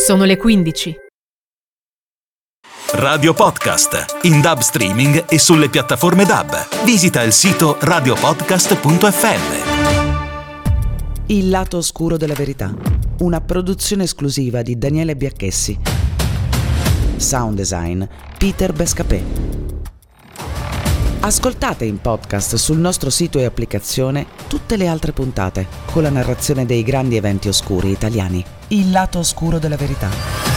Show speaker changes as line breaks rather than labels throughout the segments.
Sono le 15.
Radio Podcast, in DAB streaming e sulle piattaforme DAB. Visita il sito radiopodcast.fm.
Il lato oscuro della verità, una produzione esclusiva di Daniele Biacchessi. Sound design Peter Bescapè. Ascoltate in podcast sul nostro sito e applicazione tutte le altre puntate con la narrazione dei grandi eventi oscuri italiani. Il lato oscuro della verità.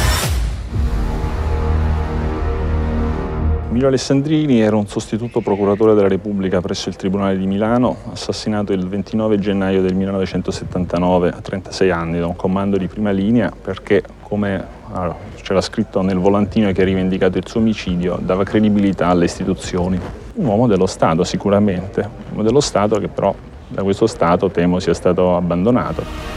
Emilio Alessandrini era un sostituto procuratore della Repubblica presso il Tribunale di Milano, assassinato il 29 gennaio del 1979 a 36 anni da un comando di prima linea perché, come c'era scritto nel volantino che ha rivendicato il suo omicidio, dava credibilità alle istituzioni. Un uomo dello Stato sicuramente, un uomo dello Stato che però da questo Stato temo sia stato abbandonato.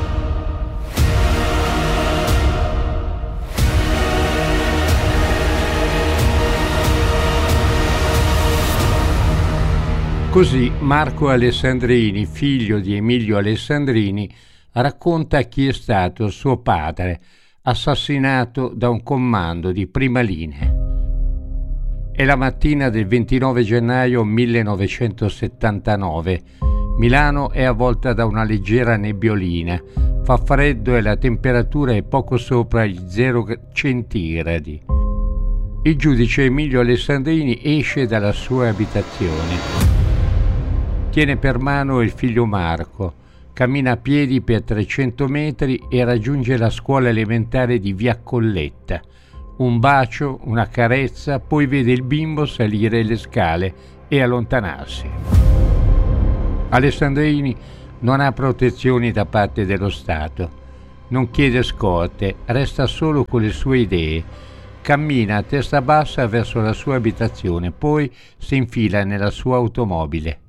Così Marco Alessandrini, figlio di Emilio Alessandrini, racconta chi è stato suo padre, assassinato da un comando di prima linea. È la mattina del 29 gennaio 1979. Milano è avvolta da una leggera nebbiolina, fa freddo e la temperatura è poco sopra gli 0 centigradi. Il giudice Emilio Alessandrini esce dalla sua abitazione. Tiene per mano il figlio Marco, cammina a piedi per 300 metri e raggiunge la scuola elementare di Via Colletta. Un bacio, una carezza, poi vede il bimbo salire le scale e allontanarsi. Alessandrini non ha protezioni da parte dello Stato, non chiede scorte, resta solo con le sue idee. Cammina a testa bassa verso la sua abitazione, poi si infila nella sua automobile.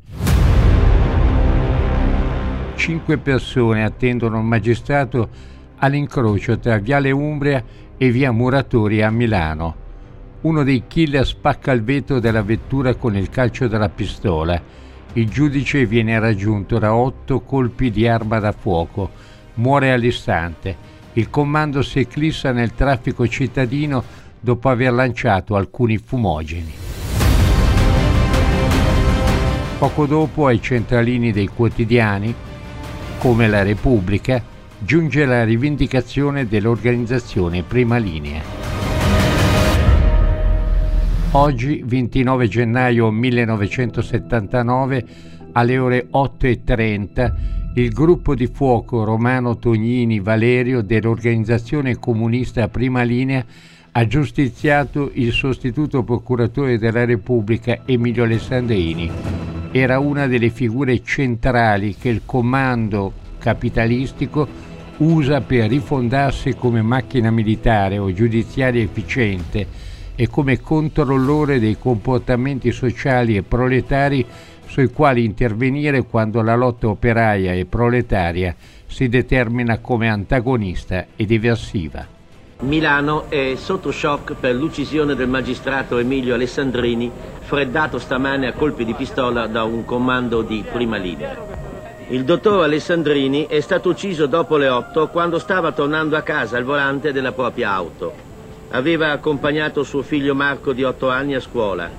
5 persone attendono un magistrato all'incrocio tra Viale Umbria e Via Muratori a Milano. Uno dei killer spacca il vetro della vettura con il calcio della pistola. Il giudice viene raggiunto da 8 colpi di arma da fuoco. Muore all'istante. Il comando si eclissa nel traffico cittadino dopo aver lanciato alcuni fumogeni. Poco dopo, ai centralini dei quotidiani, come La Repubblica, giunge la rivendicazione dell'organizzazione Prima Linea. Oggi, 29 gennaio 1979, alle ore 8:30, il gruppo di fuoco Romano Tognini Valerio dell'organizzazione comunista Prima Linea ha giustiziato il sostituto procuratore della Repubblica Emilio Alessandrini. Era una delle figure centrali che il comando capitalistico usa per rifondarsi come macchina militare o giudiziaria efficiente e come controllore dei comportamenti sociali e proletari sui quali intervenire quando la lotta operaia e proletaria si determina come antagonista ed eversiva.
Milano è sotto shock per l'uccisione del magistrato Emilio Alessandrini, freddato stamane a colpi di pistola da un comando di prima linea. Il dottor Alessandrini è stato ucciso dopo le 8 quando stava tornando a casa al volante della propria auto. Aveva accompagnato suo figlio Marco di 8 anni a scuola.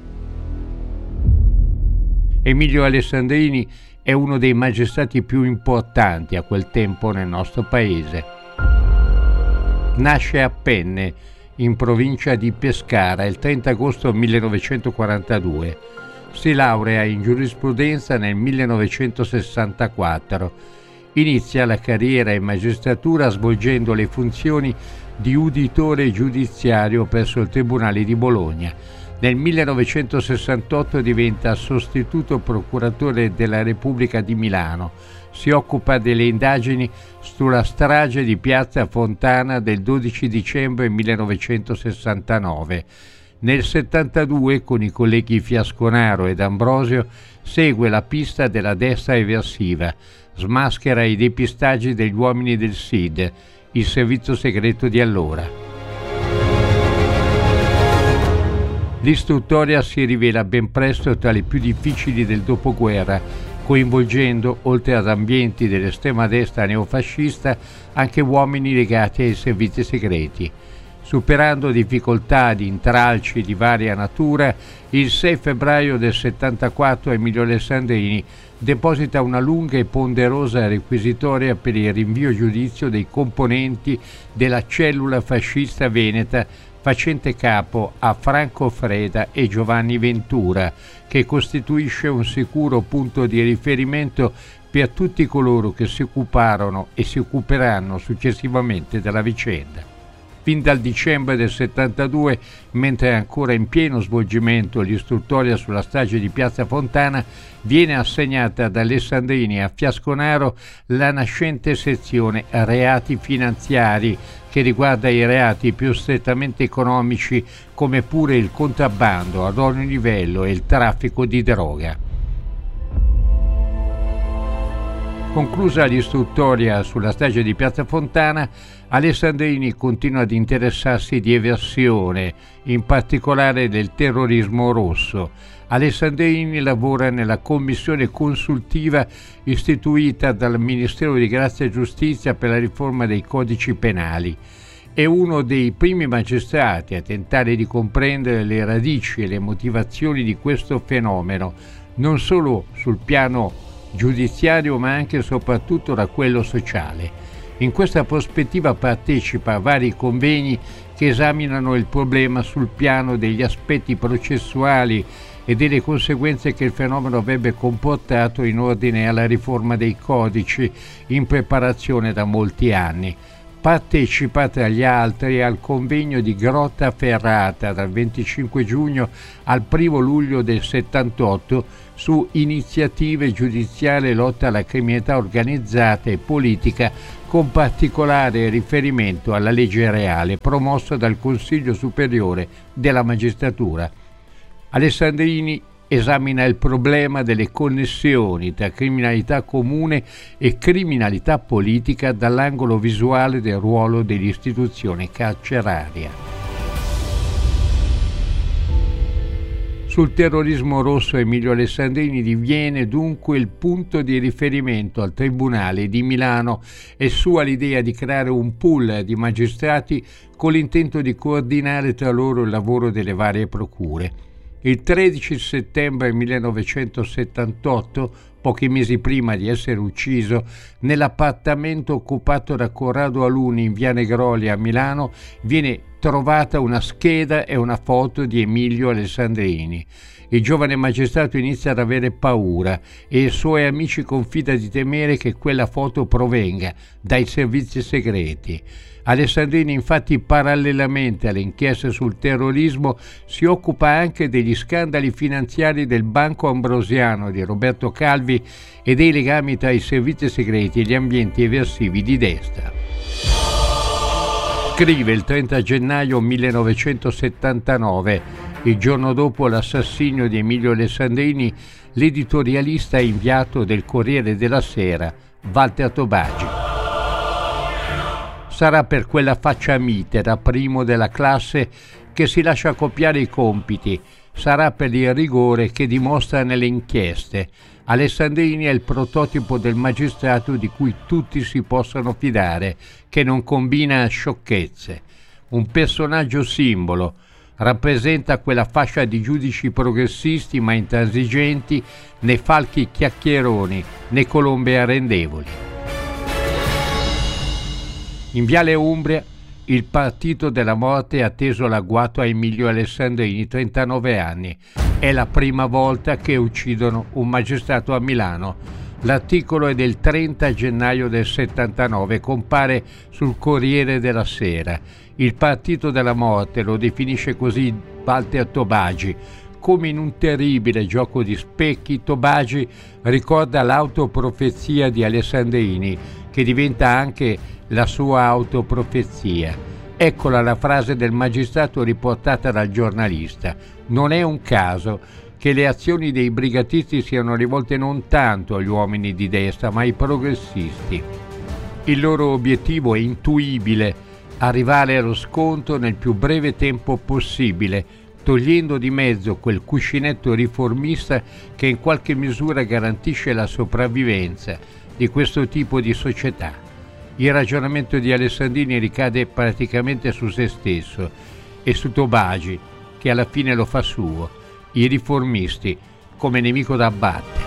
Emilio Alessandrini è uno dei magistrati più importanti a quel tempo nel nostro paese. Nasce a Penne, in provincia di Pescara, il 30 agosto 1942. Si laurea in giurisprudenza nel 1964. Inizia la carriera in magistratura svolgendo le funzioni di uditore giudiziario presso il Tribunale di Bologna. Nel 1968 diventa sostituto procuratore della Repubblica di Milano. Si occupa delle indagini sulla strage di Piazza Fontana del 12 dicembre 1969. Nel 72, con i colleghi Fiasconaro ed Ambrosio, segue la pista della destra eversiva, smaschera i depistaggi degli uomini del SID, il servizio segreto di allora. L'istruttoria si rivela ben presto tra le più difficili del dopoguerra, coinvolgendo, oltre ad ambienti dell'estrema destra neofascista, anche uomini legati ai servizi segreti. Superando difficoltà di intralci di varia natura, il 6 febbraio del 74 Emilio Alessandrini deposita una lunga e ponderosa requisitoria per il rinvio a giudizio dei componenti della cellula fascista veneta facente capo a Franco Freda e Giovanni Ventura, che costituisce un sicuro punto di riferimento per tutti coloro che si occuparono e si occuperanno successivamente della vicenda. Fin dal dicembre del 72, mentre è ancora in pieno svolgimento l'istruttoria sulla strage di Piazza Fontana, viene assegnata ad Alessandrini a Fiasconaro la nascente sezione reati finanziari, che riguarda i reati più strettamente economici come pure il contrabbando ad ogni livello e il traffico di droga. Conclusa l'istruttoria sulla strage di Piazza Fontana, Alessandrini continua ad interessarsi di eversione, in particolare del terrorismo rosso. Alessandrini lavora nella commissione consultiva istituita dal Ministero di Grazia e Giustizia per la riforma dei codici penali. È uno dei primi magistrati a tentare di comprendere le radici e le motivazioni di questo fenomeno, non solo sul piano giudiziario ma anche e soprattutto da quello sociale. In questa prospettiva partecipa a vari convegni che esaminano il problema sul piano degli aspetti processuali e delle conseguenze che il fenomeno avrebbe comportato in ordine alla riforma dei codici in preparazione da molti anni. Partecipa tra gli altri al convegno di Grottaferrata dal 25 giugno al 1 luglio del 78 su iniziative giudiziarie e lotta alla criminalità organizzata e politica, con particolare riferimento alla legge reale promossa dal Consiglio Superiore della Magistratura. Alessandrini esamina il problema delle connessioni tra criminalità comune e criminalità politica dall'angolo visuale del ruolo dell'istituzione carceraria. Sul terrorismo rosso Emilio Alessandrini diviene dunque il punto di riferimento al Tribunale di Milano e sua l'idea di creare un pool di magistrati con l'intento di coordinare tra loro il lavoro delle varie procure. Il 13 settembre 1978, pochi mesi prima di essere ucciso, nell'appartamento occupato da Corrado Aluni in via Negroli a Milano, viene trovata una scheda e una foto di Emilio Alessandrini. Il giovane magistrato inizia ad avere paura e ai suoi amici confida di temere che quella foto provenga dai servizi segreti. Alessandrini, infatti, parallelamente alle inchieste sul terrorismo, si occupa anche degli scandali finanziari del Banco Ambrosiano di Roberto Calvi e dei legami tra i servizi segreti e gli ambienti eversivi di destra. Scrive il 30 gennaio 1979, il giorno dopo l'assassinio di Emilio Alessandrini, l'editorialista inviato del Corriere della Sera, Walter Tobagi. Sarà per quella faccia mite da primo della classe che si lascia copiare i compiti, sarà per il rigore che dimostra nelle inchieste. Alessandrini è il prototipo del magistrato di cui tutti si possano fidare, che non combina sciocchezze. Un personaggio simbolo, rappresenta quella fascia di giudici progressisti ma intransigenti, né falchi chiacchieroni, né colombe arrendevoli. In Viale Umbria, il partito della morte ha teso l'agguato a Emilio Alessandrini, 39 anni. È la prima volta che uccidono un magistrato a Milano. L'articolo è del 30 gennaio del 79, compare sul Corriere della Sera. Il partito della morte lo definisce così Walter Tobagi. Come in un terribile gioco di specchi, Tobagi ricorda l'autoprofezia di Alessandrini, che diventa anche la sua autoprofezia. Eccola la frase del magistrato riportata dal giornalista. Non è un caso che le azioni dei brigatisti siano rivolte non tanto agli uomini di destra, ma ai progressisti. Il loro obiettivo è intuibile: arrivare allo scontro nel più breve tempo possibile, togliendo di mezzo quel cuscinetto riformista che in qualche misura garantisce la sopravvivenza di questo tipo di società. Il ragionamento di Alessandrini ricade praticamente su se stesso e su Tobagi, che alla fine lo fa suo, i riformisti come nemico da abbattere.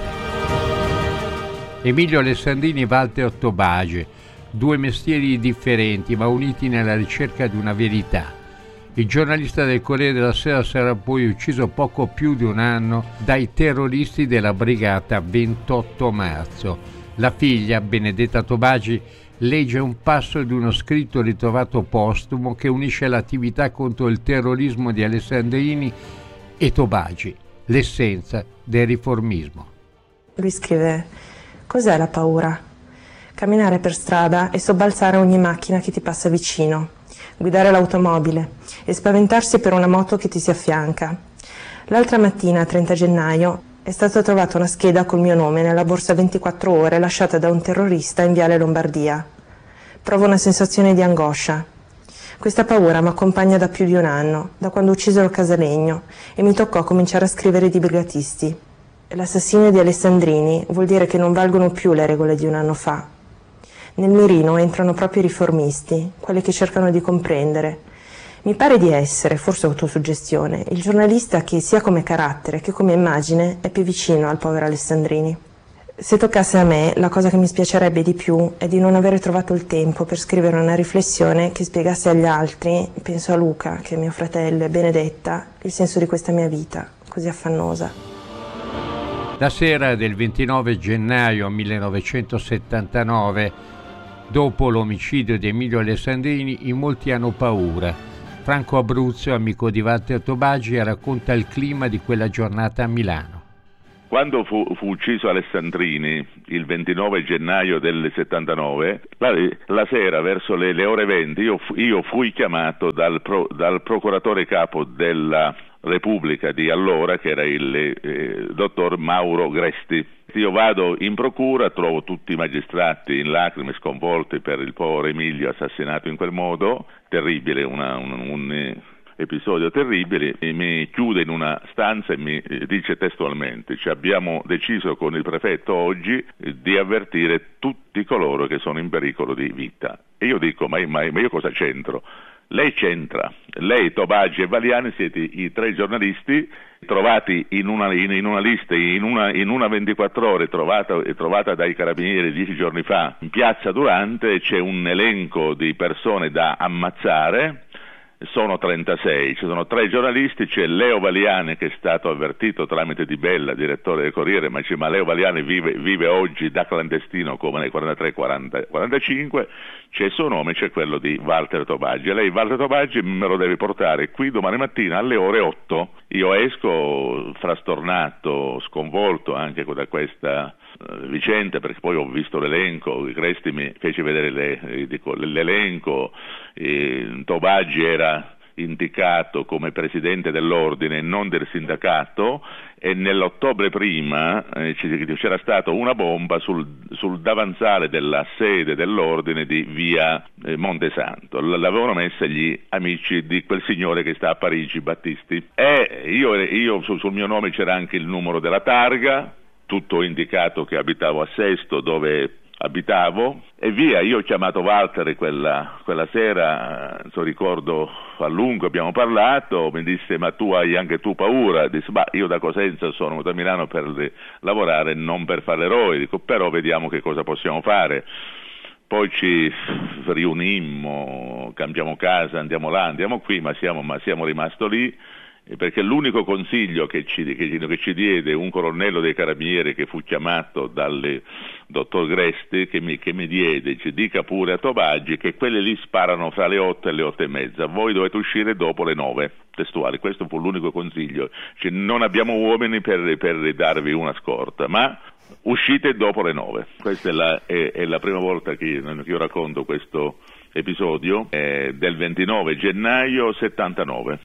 Emilio Alessandrini e Walter Tobagi, due mestieri differenti ma uniti nella ricerca di una verità. Il giornalista del Corriere della Sera sarà poi ucciso poco più di un anno dai terroristi della brigata 28 marzo. La figlia, Benedetta Tobagi, legge un passo di uno scritto ritrovato postumo che unisce l'attività contro il terrorismo di Alessandrini e Tobagi, l'essenza del riformismo.
Lui scrive: cos'è la paura? Camminare per strada e sobbalzare ogni macchina che ti passa vicino, guidare l'automobile e spaventarsi per una moto che ti si affianca. L'altra mattina, 30 gennaio, è stata trovata una scheda col mio nome nella borsa 24 ore lasciata da un terrorista in Viale Lombardia. Provo una sensazione di angoscia. Questa paura mi accompagna da più di un anno, da quando uccisero Casalegno, e mi toccò cominciare a scrivere di brigatisti. L'assassinio di Alessandrini vuol dire che non valgono più le regole di un anno fa. Nel mirino entrano proprio i riformisti, quelli che cercano di comprendere. Mi pare di essere, forse autosuggestione, il giornalista che sia come carattere che come immagine è più vicino al povero Alessandrini. Se toccasse a me, la cosa che mi spiacerebbe di più è di non avere trovato il tempo per scrivere una riflessione che spiegasse agli altri, penso a Luca, che è mio fratello, e Benedetta, il senso di questa mia vita, così affannosa.
La sera del 29 gennaio 1979, dopo l'omicidio di Emilio Alessandrini, in molti hanno paura. Franco Abruzzo, amico di Walter Tobagi, racconta il clima di quella giornata a Milano.
Quando fu ucciso Alessandrini, il 29 gennaio del 79, la sera verso le ore 20 io fui chiamato dal procuratore capo della Repubblica di allora, che era il dottor Mauro Gresti. Io vado in procura, trovo tutti i magistrati in lacrime, sconvolti per il povero Emilio assassinato in quel modo, terribile, un episodio terribile, e mi chiude in una stanza e mi dice testualmente: abbiamo deciso con il prefetto oggi di avvertire tutti coloro che sono in pericolo di vita. E io dico: ma io cosa c'entro? Lei c'entra, lei, Tobagi e Valiani siete i tre giornalisti trovati in una lista, in una 24 ore trovata dai carabinieri 10 giorni fa in piazza Durante. C'è un elenco di persone da ammazzare, sono 36, ci sono 3 giornalisti, c'è Leo Valiani che è stato avvertito tramite Di Bella, direttore del Corriere, ma Leo Valiani vive oggi da clandestino come nel 43-45, c'è il suo nome, c'è quello di Walter Tobagi. Lei, Walter Tobagi, me lo deve portare qui domani mattina alle ore 8. Io esco frastornato, sconvolto anche da questa vicenda, perché poi ho visto l'elenco, Cresti mi fece vedere l'elenco, Tobagi era indicato come presidente dell'ordine, non del sindacato, e nell'ottobre prima c'era stata una bomba sul davanzale della sede dell'ordine di via Montesanto. L'avevano messa gli amici di quel signore che sta a Parigi, Battisti, e io sul mio nome c'era anche il numero della targa, tutto indicato che abitavo a Sesto, dove abitavo, e via. Io ho chiamato Walter quella sera, ricordo a lungo abbiamo parlato, mi disse: ma tu hai anche tu paura? Disse: ma io da Cosenza sono venuto a Milano per lavorare, non per fare l'eroe. Dico: però vediamo che cosa possiamo fare. Poi ci riunimmo, cambiamo casa, andiamo là, andiamo qui, ma siamo rimasti lì, perché l'unico consiglio che ci diede un colonnello dei carabinieri che fu chiamato dal dottor Gresti, che mi diede: dica pure a Tobagi che quelli lì sparano fra le 8 e le 8 e mezza, voi dovete uscire dopo le 9, testuali. Questo fu l'unico consiglio, non abbiamo uomini per darvi una scorta, ma uscite dopo le 9. Questa è la prima volta che io racconto questo episodio, del 29 gennaio 79.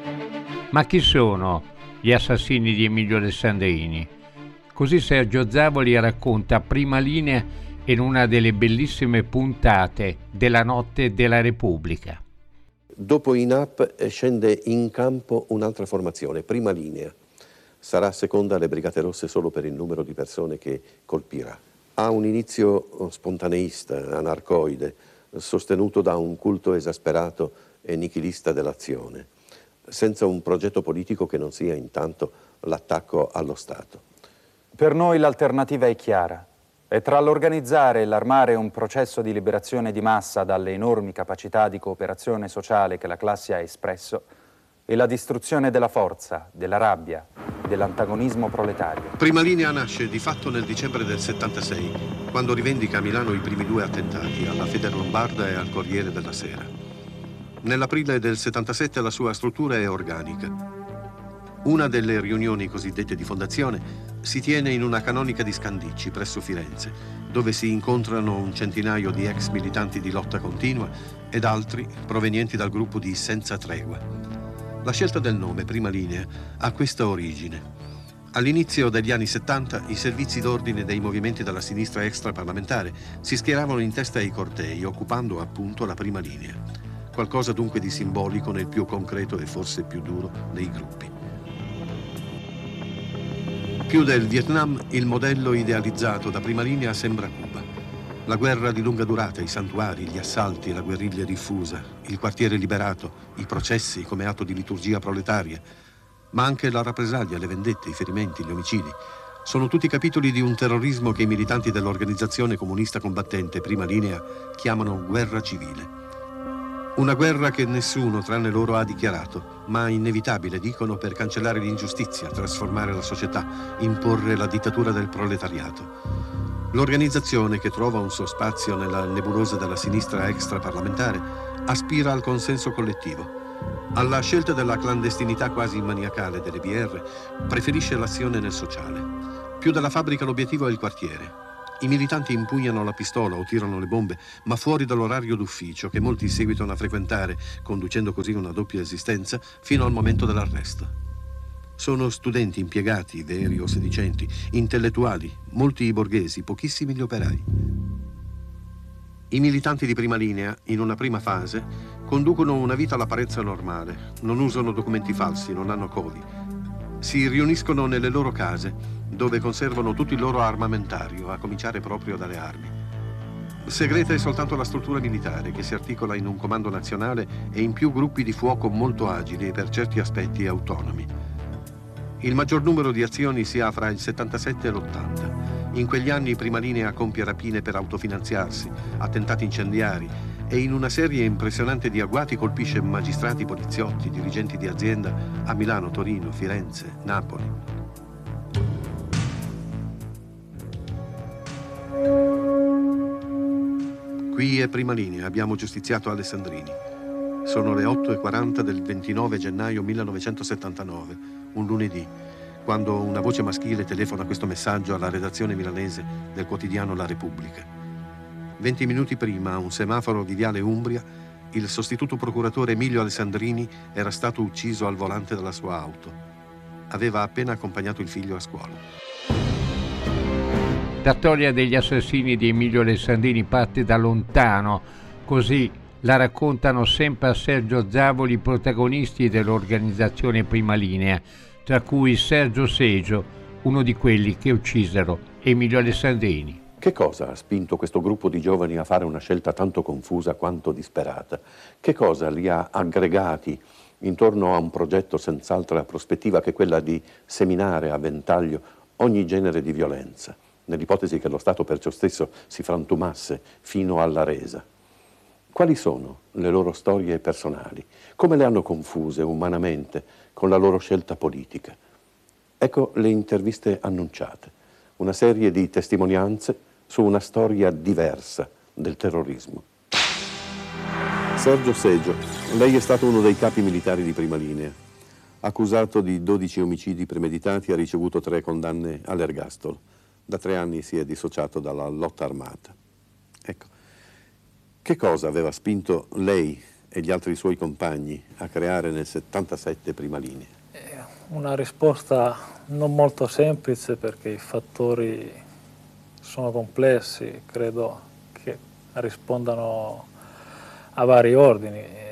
Ma chi sono gli assassini di Emilio Alessandrini? Così Sergio Zavoli racconta a Prima Linea in una delle bellissime puntate della Notte della Repubblica.
Dopo i NAP scende in campo un'altra formazione, Prima Linea. Sarà seconda alle Brigate Rosse solo per il numero di persone che colpirà. Ha un inizio spontaneista, anarcoide, sostenuto da un culto esasperato e nichilista dell'azione, senza un progetto politico che non sia intanto l'attacco allo Stato.
Per noi l'alternativa è chiara. È tra l'organizzare e l'armare un processo di liberazione di massa dalle enormi capacità di cooperazione sociale che la classe ha espresso e la distruzione della forza, della rabbia, dell'antagonismo proletario.
Prima Linea nasce di fatto nel dicembre del 76, quando rivendica a Milano i primi 2 attentati, alla Feder Lombarda e al Corriere della Sera. Nell'aprile del 77 la sua struttura è organica. Una delle riunioni cosiddette di fondazione si tiene in una canonica di Scandicci, presso Firenze, dove si incontrano un centinaio di ex militanti di lotta continua ed altri provenienti dal gruppo di Senza Tregua. La scelta del nome, Prima Linea, ha questa origine. All'inizio degli anni 70 i servizi d'ordine dei movimenti della sinistra extraparlamentare si schieravano in testa ai cortei, occupando appunto la prima linea. Qualcosa dunque di simbolico nel più concreto e forse più duro dei gruppi. Più del Vietnam, il modello idealizzato da Prima Linea sembra Cuba. La guerra di lunga durata, i santuari, gli assalti, la guerriglia diffusa, il quartiere liberato, i processi come atto di liturgia proletaria, ma anche la rappresaglia, le vendette, i ferimenti, gli omicidi. Sono tutti capitoli di un terrorismo che i militanti dell'organizzazione comunista combattente Prima Linea chiamano guerra civile. Una guerra che nessuno tranne loro ha dichiarato, ma inevitabile, dicono, per cancellare l'ingiustizia, trasformare la società, imporre la dittatura del proletariato. L'organizzazione, che trova un suo spazio nella nebulosa della sinistra extraparlamentare, aspira al consenso collettivo. Alla scelta della clandestinità quasi maniacale delle BR, preferisce l'azione nel sociale. Più della fabbrica l'obiettivo è il quartiere. I militanti impugnano la pistola o tirano le bombe, ma fuori dall'orario d'ufficio che molti seguitano a frequentare, conducendo così una doppia esistenza, fino al momento dell'arresto. Sono studenti, impiegati, veri o sedicenti, intellettuali, molti i borghesi, pochissimi gli operai. I militanti di Prima Linea, in una prima fase, conducono una vita all'apparenza normale, non usano documenti falsi, non hanno covi. Si riuniscono nelle loro case, dove conservano tutto il loro armamentario, a cominciare proprio dalle armi. Segreta è soltanto la struttura militare, che si articola in un comando nazionale e in più gruppi di fuoco molto agili e per certi aspetti autonomi. Il maggior numero di azioni si ha fra il 77 e l'80. In quegli anni Prima Linea compie rapine per autofinanziarsi, attentati incendiari e in una serie impressionante di agguati colpisce magistrati, poliziotti, dirigenti di azienda a Milano, Torino, Firenze, Napoli. Qui è Prima Linea, abbiamo giustiziato Alessandrini. Sono le 8:40 del 29 gennaio 1979, un lunedì, quando una voce maschile telefona questo messaggio alla redazione milanese del quotidiano La Repubblica. 20 minuti prima, a un semaforo di Viale Umbria, il sostituto procuratore Emilio Alessandrini era stato ucciso al volante della sua auto. Aveva appena accompagnato il figlio a scuola.
La storia degli assassini di Emilio Alessandrini parte da lontano, così la raccontano sempre a Sergio Zavoli i protagonisti dell'organizzazione Prima Linea, tra cui Sergio Seggio, uno di quelli che uccisero Emilio Alessandrini.
Che cosa ha spinto questo gruppo di giovani a fare una scelta tanto confusa quanto disperata? Che cosa li ha aggregati intorno a un progetto senz'altra prospettiva che è quella di seminare a ventaglio ogni genere di violenza, nell'ipotesi che lo Stato per ciò stesso si frantumasse fino alla resa? Quali sono le loro storie personali? Come le hanno confuse umanamente con la loro scelta politica? Ecco le interviste annunciate, una serie di testimonianze su una storia diversa del terrorismo. Sergio Seggio, lei è stato uno dei capi militari di Prima Linea. Accusato di 12 omicidi premeditati, ha ricevuto 3 condanne all'ergastolo. Da 3 anni si è dissociato dalla lotta armata. Ecco, che cosa aveva spinto lei e gli altri suoi compagni a creare nel 77 Prima Linea?
Una risposta non molto semplice, perché i fattori sono complessi, credo che rispondano a vari ordini.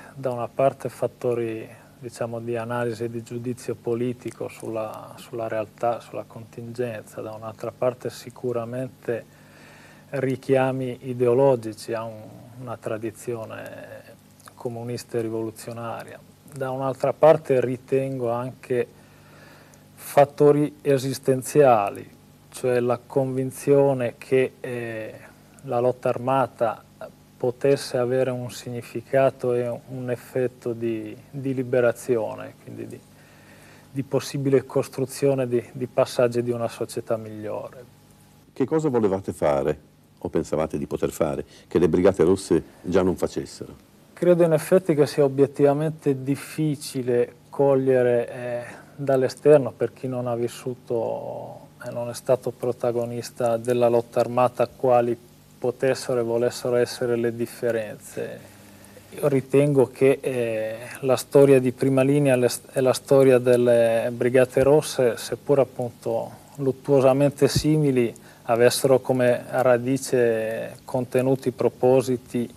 da una parte fattori, diciamo, di analisi e di giudizio politico sulla realtà, sulla contingenza, da un'altra parte sicuramente richiami ideologici a una tradizione comunista e rivoluzionaria. Da un'altra parte ritengo anche fattori esistenziali, cioè la convinzione che la lotta armata potesse avere un significato e un effetto di liberazione, quindi di possibile costruzione di passaggi di una società migliore.
Che cosa volevate fare o pensavate di poter fare che le Brigate Rosse già non facessero?
Credo in effetti che sia obiettivamente difficile cogliere dall'esterno, per chi non ha vissuto e non è stato protagonista della lotta armata, quali potessero e volessero essere le differenze. Io ritengo che la storia di Prima Linea e la storia delle Brigate Rosse, seppur appunto luttuosamente simili, avessero come radice contenuti, propositi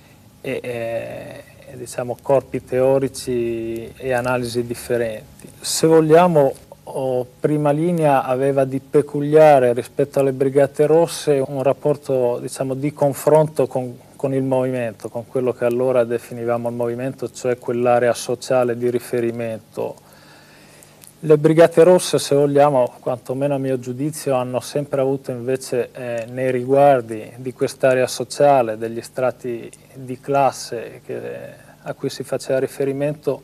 e diciamo corpi teorici e analisi differenti. Se vogliamo, Prima Linea aveva di peculiare rispetto alle Brigate Rosse un rapporto, diciamo, di confronto con il movimento, con quello che allora definivamo il movimento, cioè quell'area sociale di riferimento. Le Brigate Rosse, se vogliamo, quantomeno a mio giudizio, hanno sempre avuto invece nei riguardi di quest'area sociale, degli strati di classe a cui si faceva riferimento,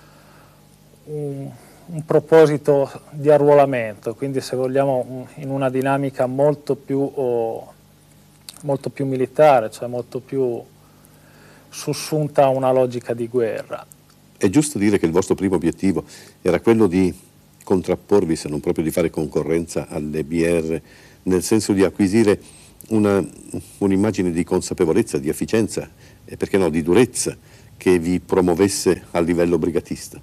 un proposito di arruolamento, quindi se vogliamo in una dinamica molto più militare, cioè molto più sussunta a una logica di guerra.
È giusto dire che il vostro primo obiettivo era quello di contrapporvi, se non proprio di fare concorrenza alle BR, nel senso di acquisire un'immagine di consapevolezza, di efficienza e perché no, di durezza che vi promuovesse a livello brigatista?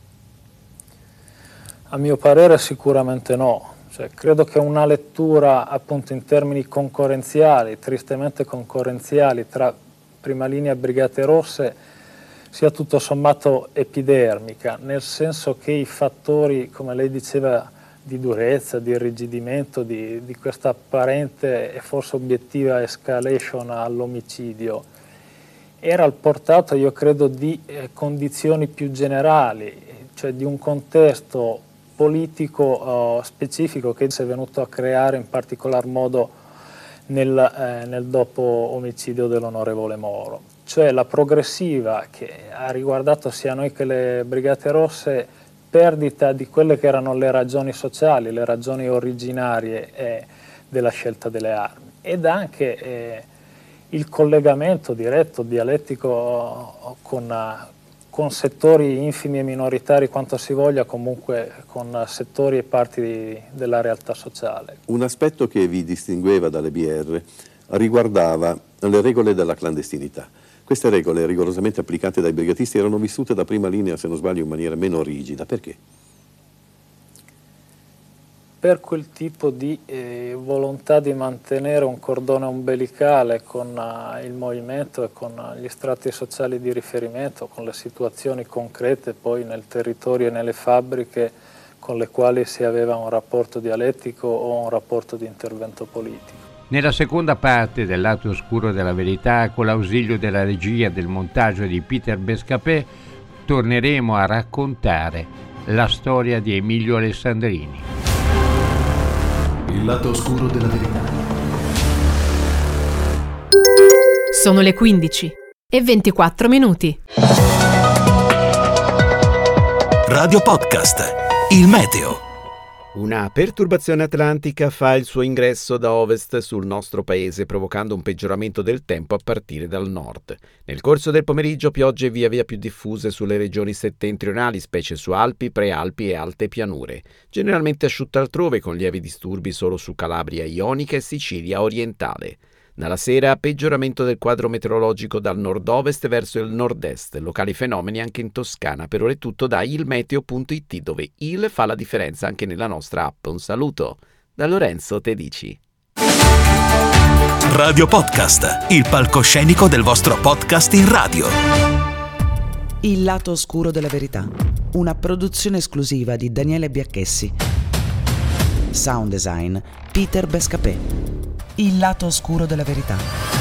A mio parere sicuramente no. Cioè, credo che una lettura appunto in termini concorrenziali, tristemente concorrenziali, tra Prima Linea e Brigate Rosse sia tutto sommato epidermica, nel senso che i fattori, come lei diceva, di durezza, di irrigidimento, di questa apparente e forse obiettiva escalation all'omicidio, era al portato, io credo, di condizioni più generali, cioè di un contesto politico specifico che si è venuto a creare in particolar modo nel dopo omicidio dell'onorevole Moro. Cioè la progressiva, che ha riguardato sia noi che le Brigate Rosse, perdita di quelle che erano le ragioni sociali, le ragioni originarie della scelta delle armi, ed anche il collegamento diretto, dialettico con settori infimi e minoritari quanto si voglia, comunque con settori e parti della realtà sociale.
Un aspetto che vi distingueva dalle BR riguardava le regole della clandestinità. Queste regole, rigorosamente applicate dai brigatisti, erano vissute da Prima Linea, se non sbaglio, in maniera meno rigida. Perché?
Per quel tipo di volontà di mantenere un cordone ombelicale con il movimento e con gli strati sociali di riferimento, con le situazioni concrete poi nel territorio e nelle fabbriche con le quali si aveva un rapporto dialettico o un rapporto di intervento politico.
Nella seconda parte del Lato Oscuro della Verità, con l'ausilio della regia e del montaggio di Peter Bescapè, torneremo a raccontare la storia di Emilio Alessandrini.
Il lato oscuro della verità.
Sono le 15:24.
Radio Podcast. Il meteo.
Una perturbazione atlantica fa il suo ingresso da ovest sul nostro paese, provocando un peggioramento del tempo a partire dal nord. Nel corso del pomeriggio piogge via via più diffuse sulle regioni settentrionali, specie su Alpi, Prealpi e alte pianure. Generalmente asciutta altrove, con lievi disturbi solo su Calabria Ionica e Sicilia orientale. Dalla sera peggioramento del quadro meteorologico dal nord-ovest verso il nord-est, locali fenomeni anche in Toscana. Per ora è tutto da ilmeteo.it, dove il fa la differenza anche nella nostra app. Un saluto da Lorenzo Tedici.
Radio Podcast, il palcoscenico del vostro podcast in radio.
Il lato oscuro della verità, una produzione esclusiva di Daniele Biacchessi. Sound design Peter Bescapè. Il lato oscuro della verità.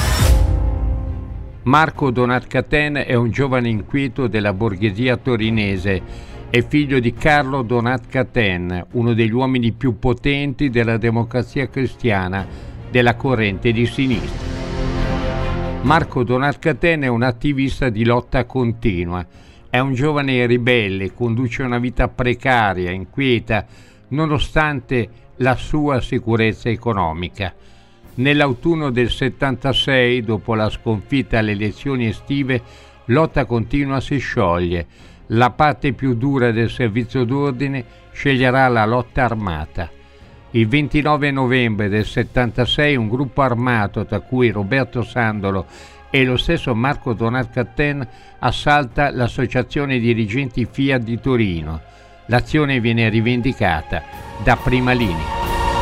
Marco Donat-Cattin è un giovane inquieto della borghesia torinese. È figlio di Carlo Donat-Cattin, uno degli uomini più potenti della Democrazia Cristiana, della corrente di sinistra. Marco Donat-Cattin è un attivista di lotta continua. È un giovane ribelle, conduce una vita precaria, inquieta, nonostante la sua sicurezza economica. Nell'autunno del 76, dopo la sconfitta alle elezioni estive, Lotta Continua si scioglie. La parte più dura del servizio d'ordine sceglierà la lotta armata. Il 29 novembre del 76 un gruppo armato, tra cui Roberto Sandolo e lo stesso Marco Donat-Cattin, assalta l'associazione dirigenti Fiat di Torino. L'azione viene rivendicata da Prima Linea.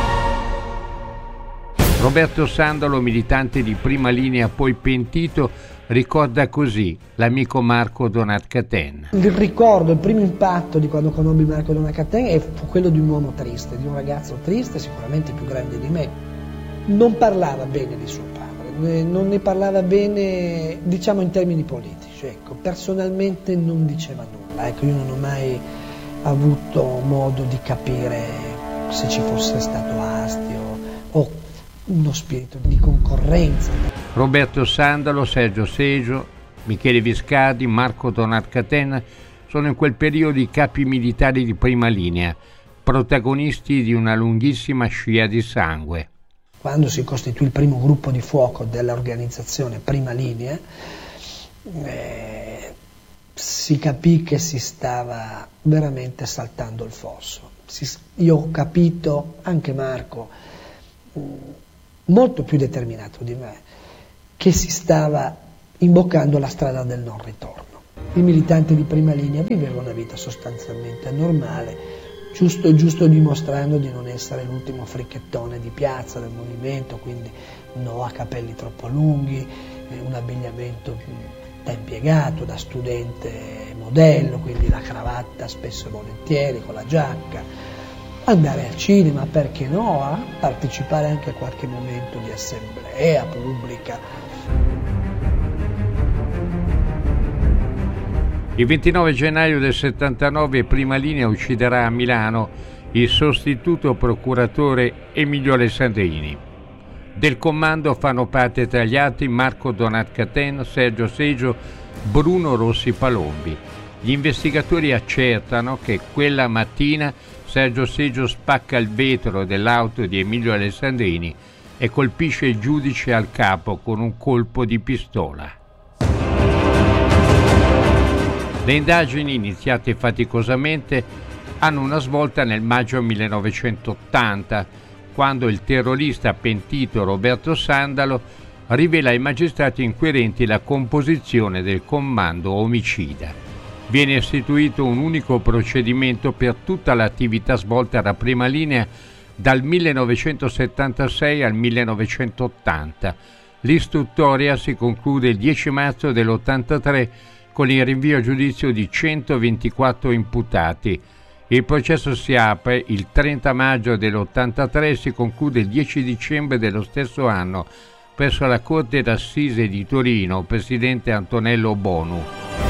Roberto Sandolo, militante di Prima Linea poi pentito, ricorda così l'amico Marco Donat-Cattin.
Il ricordo, il primo impatto di quando conobbi Marco Donat-Cattin fu quello di un uomo triste, di un ragazzo triste, sicuramente più grande di me. Non parlava bene di suo padre, non ne parlava bene, diciamo, in termini politici. Ecco, personalmente non diceva nulla. Ecco, io non ho mai avuto modo di capire se ci fosse stato astio o uno spirito di concorrenza.
Roberto Sandalo, Sergio Seggio, Michele Viscardi, Marco Donat-Cattin sono in quel periodo i capi militari di Prima Linea, protagonisti di una lunghissima scia di sangue.
Quando si costituì il primo gruppo di fuoco dell'organizzazione Prima Linea, si capì che si stava veramente saltando il fosso. Io ho capito, anche Marco, molto più determinato di me, che si stava imboccando la strada del non ritorno. Il militante di Prima Linea viveva una vita sostanzialmente normale, giusto dimostrando di non essere l'ultimo fricchettone di piazza del movimento, quindi no a capelli troppo lunghi, un abbigliamento da impiegato, da studente modello, quindi la cravatta spesso e volentieri con la giacca, andare al cinema, perché no, a partecipare anche a qualche momento di assemblea pubblica.
Il 29 gennaio del 79 Prima Linea ucciderà a Milano il sostituto procuratore Emilio Alessandrini. Del comando fanno parte tra gli altri Marco Donat-Cattin, Sergio Seggio, Bruno Rossi Palombi. Gli investigatori accertano che quella mattina Sergio Seggio spacca il vetro dell'auto di Emilio Alessandrini e colpisce il giudice al capo con un colpo di pistola. Le indagini, iniziate faticosamente, hanno una svolta nel maggio 1980, quando il terrorista pentito Roberto Sandalo rivela ai magistrati inquirenti la composizione del comando omicida. Viene istituito un unico procedimento per tutta l'attività svolta da Prima Linea dal 1976 al 1980. L'istruttoria si conclude il 10 marzo dell'83 con il rinvio a giudizio di 124 imputati. Il processo si apre il 30 maggio dell'83 e si conclude il 10 dicembre dello stesso anno presso la Corte d'Assise di Torino, presidente Antonello Bonu.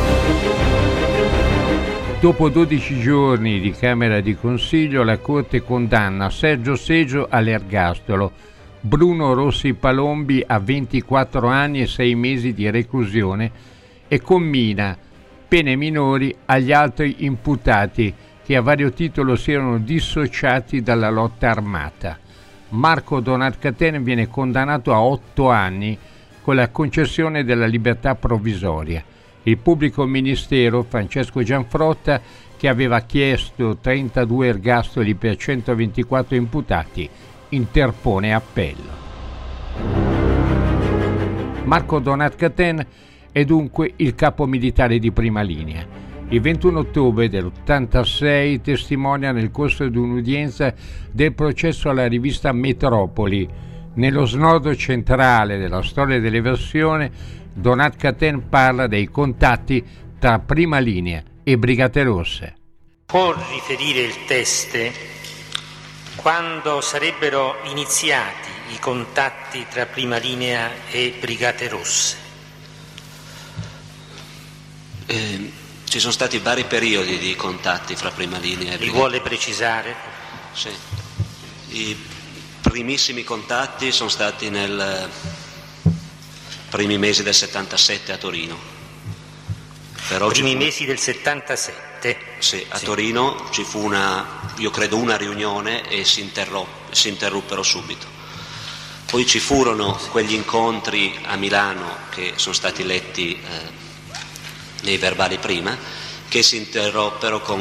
Dopo 12 giorni di Camera di Consiglio, la Corte condanna Sergio Seggio all'ergastolo, Bruno Rossi Palombi a 24 anni e 6 mesi di reclusione e commina pene minori agli altri imputati che a vario titolo si erano dissociati dalla lotta armata. Marco Donat-Cattin viene condannato a 8 anni con la concessione della libertà provvisoria. Il pubblico ministero Francesco Gianfrotta, che aveva chiesto 32 ergastoli per 124 imputati, interpone appello. Marco Donat-Cattin è dunque il capo militare di Prima Linea. Il 21 ottobre dell'86 testimonia nel corso di un'udienza del processo alla rivista Metropoli. Nello snodo centrale della storia dell'eversione, Donat-Cattin parla dei contatti tra Prima Linea e Brigate Rosse.
Può riferire il teste quando sarebbero iniziati i contatti tra Prima Linea e Brigate Rosse?
Ci sono stati vari periodi di contatti fra Prima Linea e Brigate.
Li vuole precisare?
Sì. I primissimi contatti sono stati nei primi mesi del 77 a Torino. Però
mesi del 77?
Sì, a Torino ci fu una riunione e si interruppero subito. Poi ci furono quegli incontri a Milano che sono stati letti nei verbali prima, che si interrompero con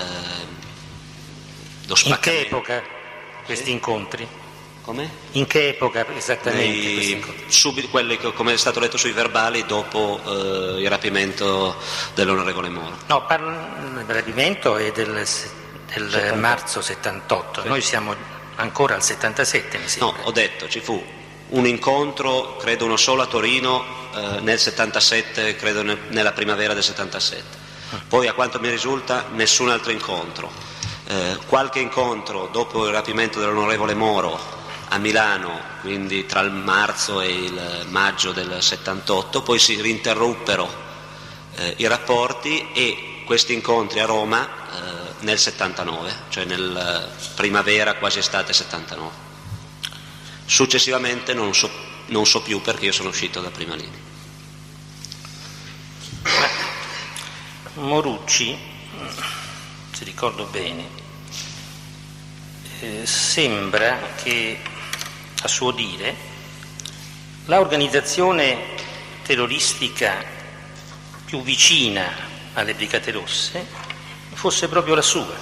lo spaccamento.
In che epoca questi incontri?
Come?
In che epoca esattamente questi incontri?
Subito, quelli che, come è stato letto sui verbali, dopo il rapimento dell'onorevole Moro.
No, il rapimento è del marzo 78, sì. Noi siamo ancora al 77, mi sembra.
No, ho detto, ci fu un incontro, credo uno solo a Torino, nel 77, credo nella primavera del 77. Poi, a quanto mi risulta, nessun altro incontro. Qualche incontro dopo il rapimento dell'onorevole Moro a Milano, quindi tra il marzo e il maggio del 78, poi si rinterruppero i rapporti e questi incontri a Roma nel 79, cioè nel primavera quasi estate 79. Successivamente non so più, perché io sono uscito da Prima Linea.
Morucci, se ricordo bene, sembra che, a suo dire, l'organizzazione terroristica più vicina alle Brigate Rosse fosse proprio la sua.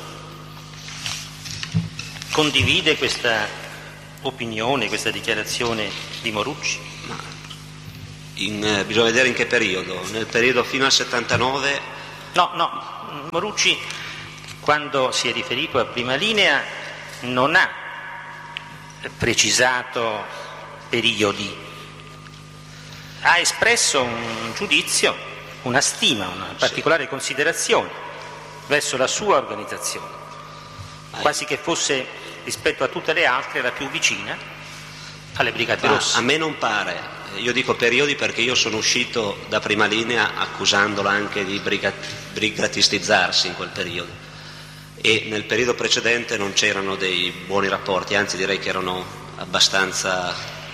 Condivide questa opinione, questa dichiarazione di Morucci?
Bisogna vedere in che periodo. Nel periodo fino al 79?
No, Morucci, quando si è riferito a Prima Linea, non ha precisato periodi, ha espresso un giudizio, una stima, una particolare considerazione verso la sua organizzazione, quasi che fosse, rispetto a tutte le altre, la più vicina alle Brigate Rosse.
A me non pare. Io dico periodi perché io sono uscito da Prima Linea accusandolo anche di brigatistizzarsi in quel periodo, e nel periodo precedente non c'erano dei buoni rapporti, anzi direi che erano abbastanza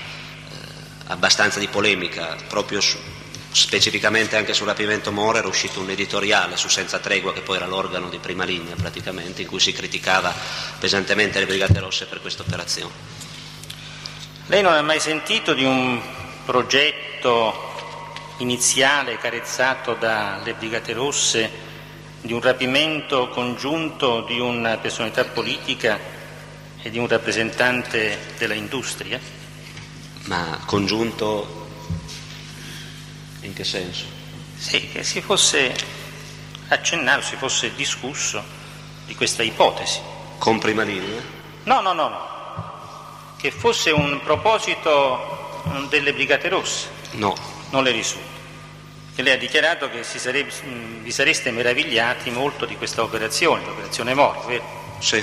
di polemica. Proprio specificamente anche sul rapimento Moro era uscito un editoriale su Senza Tregua, che poi era l'organo di Prima Linea praticamente, in cui si criticava pesantemente le Brigate Rosse per questa operazione.
Lei non ha mai sentito di un progetto iniziale carezzato dalle Brigate Rosse, di un rapimento congiunto di una personalità politica e di un rappresentante della industria?
Ma congiunto in che senso?
Sì, che si fosse accennato, si fosse discusso di questa ipotesi.
Con Prima Linea?
No. Che fosse un proposito delle Brigate Rosse?
No.
Non le risulta. Che lei ha dichiarato che vi sareste meravigliati molto di questa operazione, l'operazione Moro, vero?
Sì.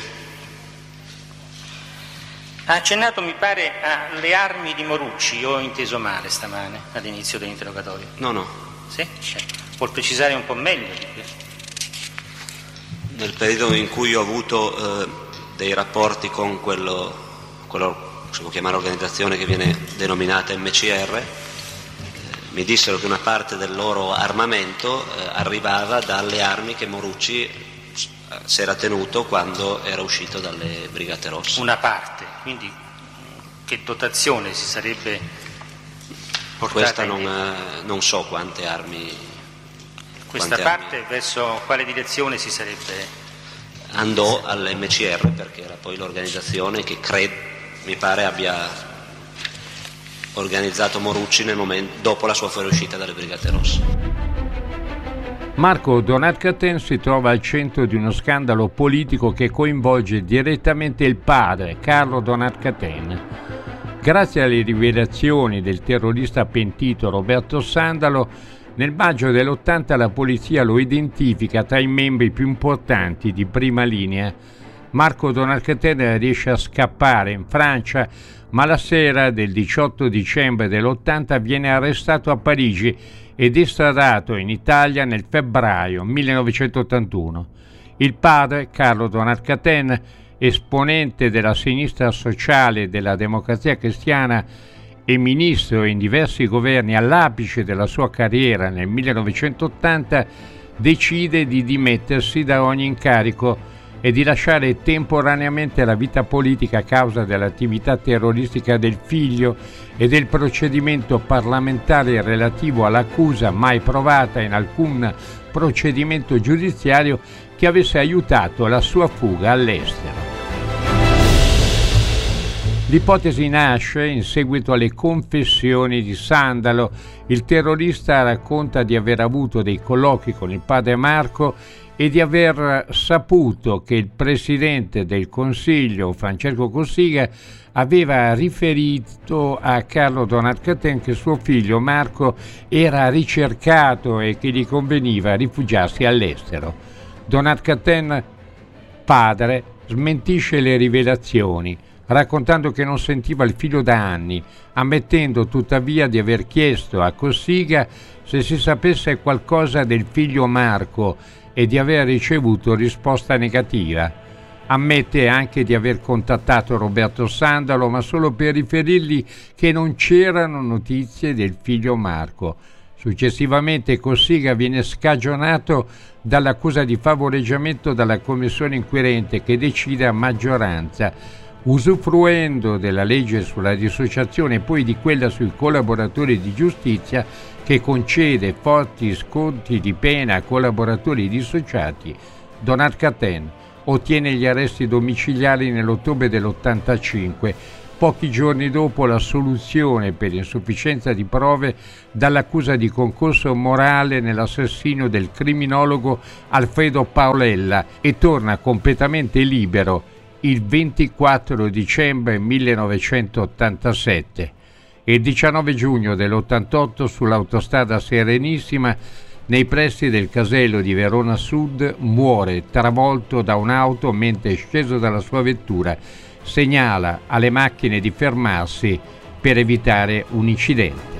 Ha accennato, mi pare, alle armi di Morucci, o ho inteso male stamane all'inizio dell'interrogatorio?
No.
Sì? Vuol precisare un po' meglio di questo?
Nel periodo in cui ho avuto dei rapporti con quello si può chiamare organizzazione che viene denominata MCR, mi dissero che una parte del loro armamento arrivava dalle armi che Morucci si era tenuto quando era uscito dalle Brigate Rosse.
Una parte, quindi che dotazione si sarebbe
Questa
portata?
non so quante armi.
Questa parte verso quale direzione si sarebbe?
Andò all'MCR, perché era poi l'organizzazione che mi pare abbia organizzato Morucci dopo la sua fuoriuscita dalle Brigate Rosse.
Marco Donat-Cattin si trova al centro di uno scandalo politico che coinvolge direttamente il padre, Carlo Donat-Cattin. Grazie alle rivelazioni del terrorista pentito Roberto Sandalo, Nel maggio dell'80 la polizia lo identifica tra i membri più importanti di Prima Linea. Marco Donat-Cattin riesce a scappare in Francia, ma la sera del 18 dicembre dell'80 viene arrestato a Parigi ed estradato in Italia nel febbraio 1981. Il padre, Carlo Donat-Cattin, esponente della sinistra sociale e della Democrazia Cristiana e ministro in diversi governi all'apice della sua carriera nel 1980, decide di dimettersi da ogni incarico e di lasciare temporaneamente la vita politica a causa dell'attività terroristica del figlio e del procedimento parlamentare relativo all'accusa mai provata in alcun procedimento giudiziario che avesse aiutato la sua fuga all'estero. L'ipotesi nasce in seguito alle confessioni di Sandalo. Il terrorista racconta di aver avuto dei colloqui con il padre Marco e di aver saputo che il presidente del Consiglio, Francesco Cossiga, aveva riferito a Carlo Donat-Cattin che suo figlio Marco era ricercato e che gli conveniva rifugiarsi all'estero. Donat-Cattin, padre, smentisce le rivelazioni, raccontando che non sentiva il figlio da anni, ammettendo tuttavia di aver chiesto a Cossiga se si sapesse qualcosa del figlio Marco e di aver ricevuto risposta negativa. Ammette anche di aver contattato Roberto Sandalo, ma solo per riferirgli che non c'erano notizie del figlio Marco. Successivamente Cossiga viene scagionato dall'accusa di favoreggiamento dalla commissione inquirente, che decide a maggioranza. Usufruendo della legge sulla dissociazione e poi di quella sui collaboratori di giustizia, che concede forti sconti di pena a collaboratori dissociati, Donat-Cattin ottiene gli arresti domiciliari nell'ottobre dell'85, pochi giorni dopo l'assoluzione per insufficienza di prove dall'accusa di concorso morale nell'assassinio del criminologo Alfredo Paolella, e torna completamente libero il 24 dicembre 1987. Il 19 giugno dell'88 sull'autostrada Serenissima, nei pressi del casello di Verona Sud, muore travolto da un'auto mentre, sceso dalla sua vettura, segnala alle macchine di fermarsi per evitare un incidente.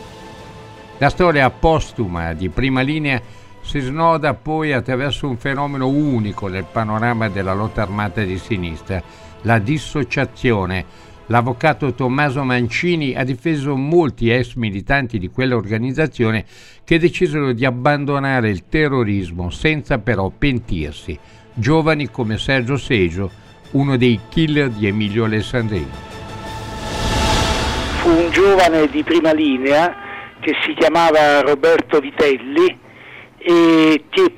La storia postuma di Prima Linea si snoda poi attraverso un fenomeno unico nel panorama della lotta armata di sinistra, la dissociazione. L'avvocato Tommaso Mancini ha difeso molti ex militanti di quell'organizzazione che decisero di abbandonare il terrorismo senza però pentirsi. Giovani come Sergio Seggio, uno dei killer di Emilio Alessandrini.
Fu un giovane di Prima Linea che si chiamava Roberto Vitelli e che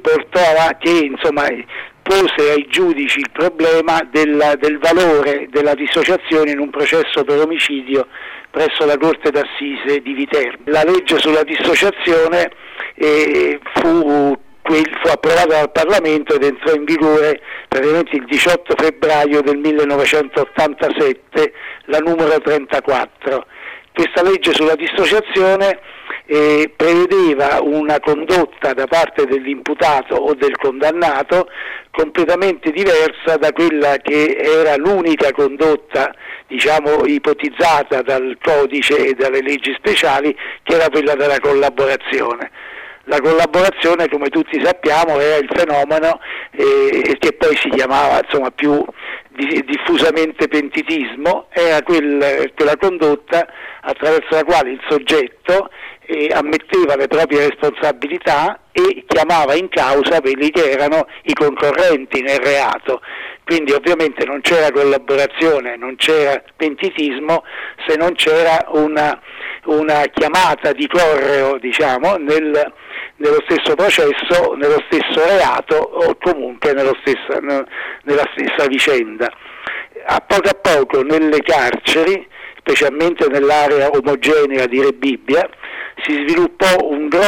pose ai giudici il problema del valore della dissociazione in un processo per omicidio presso la Corte d'Assise di Viterbo. La legge sulla dissociazione fu approvata dal Parlamento ed entrò in vigore praticamente il 18 febbraio del 1987, la numero 34. Questa legge sulla dissociazione prevedeva una condotta da parte dell'imputato o del condannato completamente diversa da quella che era l'unica condotta, ipotizzata dal codice e dalle leggi speciali, che era quella della collaborazione. La collaborazione, come tutti sappiamo, era il fenomeno che poi si chiamava più diffusamente pentitismo, era quella condotta attraverso la quale il soggetto ammetteva le proprie responsabilità e chiamava in causa quelli che erano i concorrenti nel reato. Quindi ovviamente non c'era collaborazione, non c'era pentitismo se non c'era una chiamata di correo, nello stesso processo, nello stesso reato o comunque nella stessa vicenda. A poco nelle carceri, specialmente nell'area omogenea di Rebibbia, si sviluppò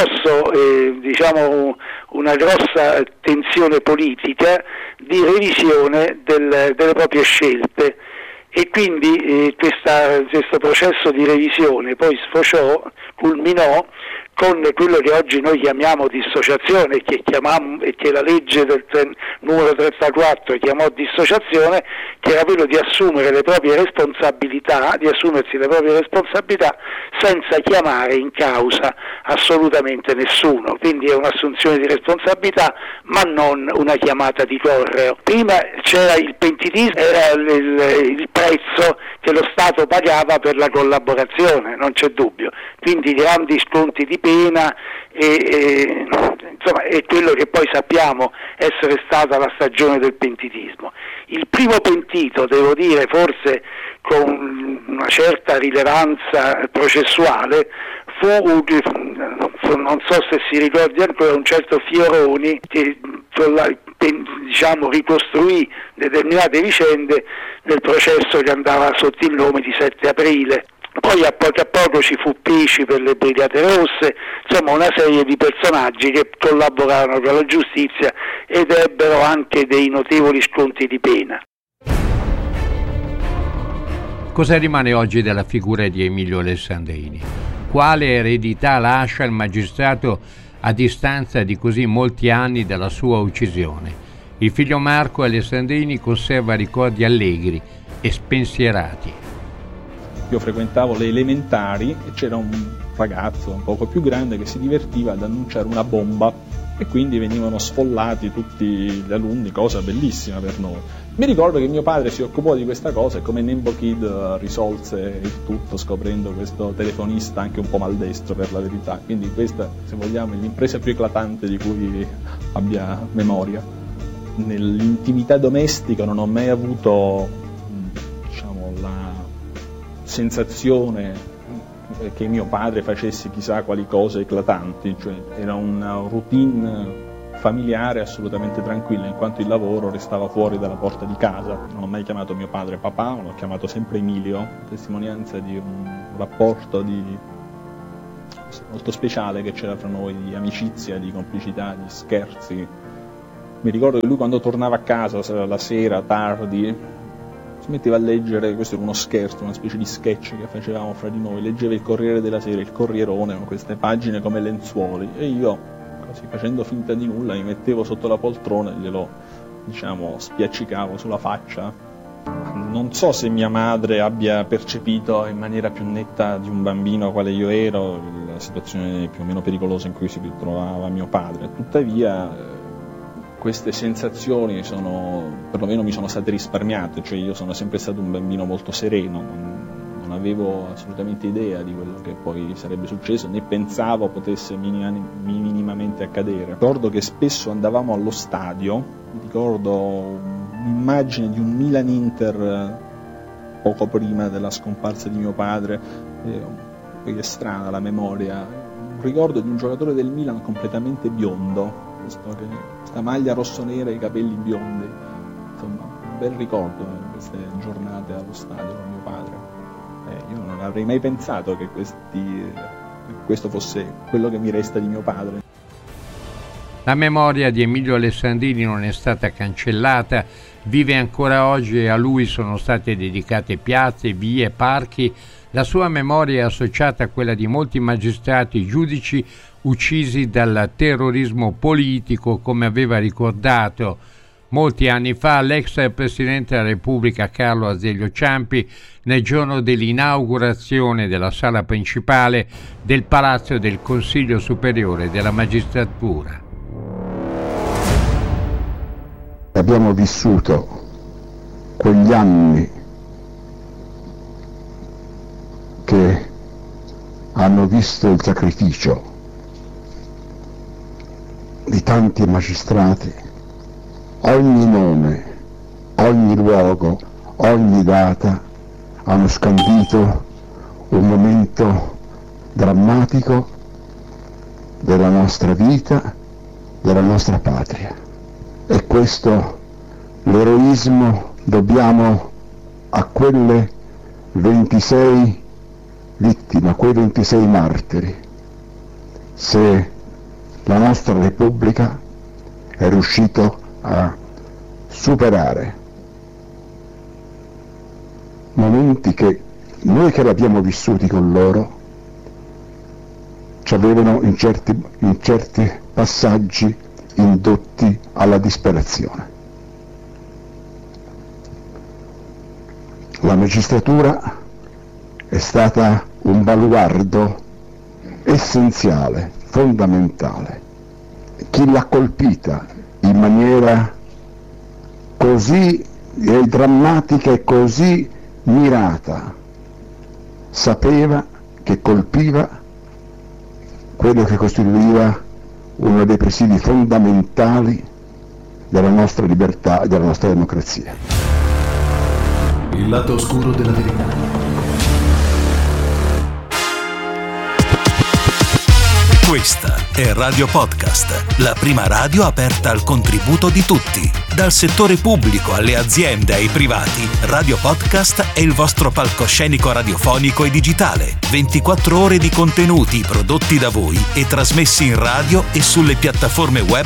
una grossa tensione politica di revisione delle proprie scelte, e quindi questo processo di revisione poi culminò con quello che oggi noi chiamiamo dissociazione e che la legge numero 34 chiamò dissociazione, che era quello di assumersi le proprie responsabilità senza chiamare in causa assolutamente nessuno. Quindi è un'assunzione di responsabilità, ma non una chiamata di correo. Prima c'era il pentitismo, era il prezzo che lo Stato pagava per la collaborazione, non c'è dubbio, quindi grandi sconti di pena insomma è quello che poi sappiamo essere stata la stagione del pentitismo. Il primo pentito, devo dire, forse con una certa rilevanza processuale, fu, non so se si ricordi ancora, un certo Fioroni, che ricostruì determinate vicende del processo che andava sotto il nome di 7 aprile. Poi a poco ci fu Pesci per le Brigate Rosse, insomma una serie di personaggi che collaborarono con la giustizia ed ebbero anche dei notevoli sconti di pena.
Cosa rimane oggi della figura di Emilio Alessandrini? Quale eredità lascia il magistrato a distanza di così molti anni dalla sua uccisione? Il figlio Marco Alessandrini conserva ricordi allegri e spensierati.
Io frequentavo le elementari e c'era un ragazzo un poco più grande che si divertiva ad annunciare una bomba e quindi venivano sfollati tutti gli alunni, cosa bellissima per noi. Mi ricordo che mio padre si occupò di questa cosa e come Nembo Kid risolse il tutto scoprendo questo telefonista anche un po' maldestro, per la verità. Quindi questa, se vogliamo, è l'impresa più eclatante di cui abbia memoria. Nell'intimità domestica non ho mai avuto, la sensazione che mio padre facesse chissà quali cose eclatanti, cioè era una routine familiare assolutamente tranquilla, in quanto il lavoro restava fuori dalla porta di casa. Non ho mai chiamato mio padre papà, l'ho chiamato sempre Emilio, testimonianza di un rapporto molto speciale che c'era fra noi, di amicizia, di complicità, di scherzi. Mi ricordo che lui, quando tornava a casa la sera tardi, si metteva a leggere, questo era uno scherzo, una specie di sketch che facevamo fra di noi, leggeva il Corriere della Sera, il Corrierone, con queste pagine come lenzuoli, e io, così facendo finta di nulla, mi mettevo sotto la poltrona e glielo, spiaccicavo sulla faccia. Non so se mia madre abbia percepito in maniera più netta di un bambino quale io ero la situazione più o meno pericolosa in cui si trovava mio padre, tuttavia queste sensazioni perlomeno mi sono state risparmiate, cioè io sono sempre stato un bambino molto sereno, non avevo assolutamente idea di quello che poi sarebbe successo, né pensavo potesse minimamente accadere. Ricordo che spesso andavamo allo stadio, ricordo un'immagine di un Milan-Inter poco prima della scomparsa di mio padre, poi è strana la memoria, un ricordo di un giocatore del Milan completamente biondo, questa maglia rossonera e i capelli biondi, insomma un bel ricordo di queste giornate allo stadio con mio padre. Io non avrei mai pensato che questo fosse quello che mi resta di mio padre.
La memoria di Emilio Alessandrini non è stata cancellata, vive ancora oggi e a lui sono state dedicate piazze, vie, parchi. La sua memoria è associata a quella di molti magistrati e giudici uccisi dal terrorismo politico, come aveva ricordato molti anni fa l'ex Presidente della Repubblica Carlo Azeglio Ciampi nel giorno dell'inaugurazione della sala principale del Palazzo del Consiglio Superiore della Magistratura.
Abbiamo vissuto quegli anni che hanno visto il sacrificio di tanti magistrati. Ogni nome, ogni luogo, ogni data hanno scandito un momento drammatico della nostra vita, della nostra patria. E questo, l'eroismo, dobbiamo a quelle 26 vittime, a quei 26 martiri. Se la nostra Repubblica è riuscita a superare momenti che noi che l'abbiamo vissuti con loro ci ci avevano in certi passaggi indotti alla disperazione. La magistratura è stata un baluardo essenziale, fondamentale. Chi l'ha colpita in maniera così drammatica e così mirata sapeva che colpiva quello che costituiva uno dei presidi fondamentali della nostra libertà e della nostra democrazia.
Il lato oscuro della verità. Questa è Radio Podcast, la prima radio aperta al contributo di tutti. Dal settore pubblico alle aziende e ai privati, Radio Podcast è il vostro palcoscenico radiofonico e digitale. 24 ore di contenuti prodotti da voi e trasmessi in radio e sulle piattaforme web